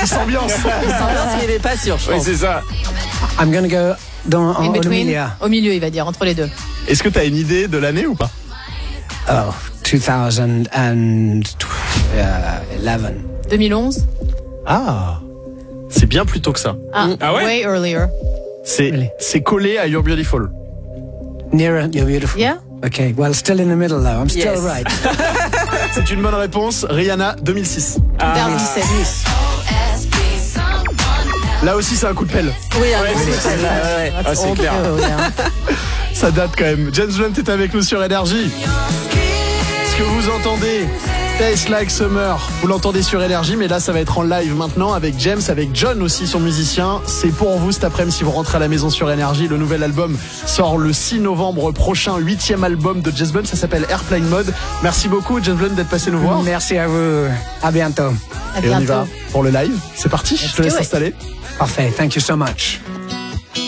Il s'ambiance, mais il n'est pas sûr, je Oui, pense. c'est ça. I'm gonna go In au between. milieu. Au milieu, il va dire, entre les deux. Est-ce que tu as une idée de l'année ou pas? Oh, 2011. 2011. Ah, c'est bien plus tôt que ça. Ah, Ah ouais? way earlier. C'est collé à You're Beautiful. Nearer, you're beautiful. Yeah. Okay, well, still in the middle though. I'm still Yes. right. C'est une bonne réponse. Rihanna, 2006. 2017. Là aussi, c'est un coup de pelle. Oui, Ah, c'est clair. Ça date quand même. James Blunt est avec nous sur Énergie. Ce que vous entendez, Taste Like Summer, vous l'entendez sur Énergie, mais là ça va être en live maintenant avec James, avec John aussi, son musicien. C'est pour vous cet après-midi si vous rentrez à la maison sur Énergie. Le nouvel album sort le 6 novembre prochain, 8e album de James Blunt, ça s'appelle Airplane Mode. Merci beaucoup James Blunt d'être passé nous voir. Merci à vous. À bientôt. À Et on y va bientôt. pour le live. C'est parti, je te laisse do it. installer. Parfait. Thank you so much.